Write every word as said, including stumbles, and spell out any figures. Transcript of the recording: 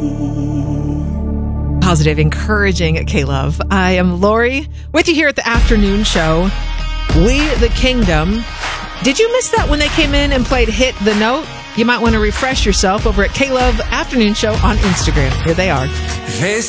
Positive, encouraging K-Love. I am Lori with you here at the afternoon show. We the Kingdom. Did you miss that when they came in and played Hit the Note? You might want to refresh yourself over at K-Love Afternoon Show on Instagram. Here they are.